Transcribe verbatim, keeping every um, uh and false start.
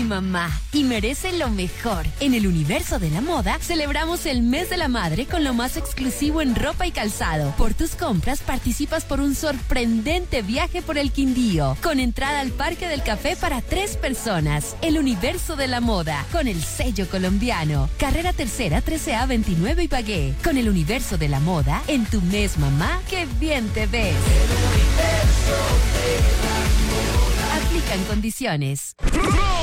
mi mamá y merece lo mejor. En el universo de la moda, celebramos el mes de la madre con lo más exclusivo en ropa y calzado. Por tus compras, participas por un sorprendente viaje por el Quindío, con entrada al Parque del Café para tres personas. El universo de la moda, con el sello colombiano. Carrera Tercera, trece A veintinueve y Bagué. Con el universo de la moda, en tu mes, mamá, ¡qué bien te ves! Aplican condiciones.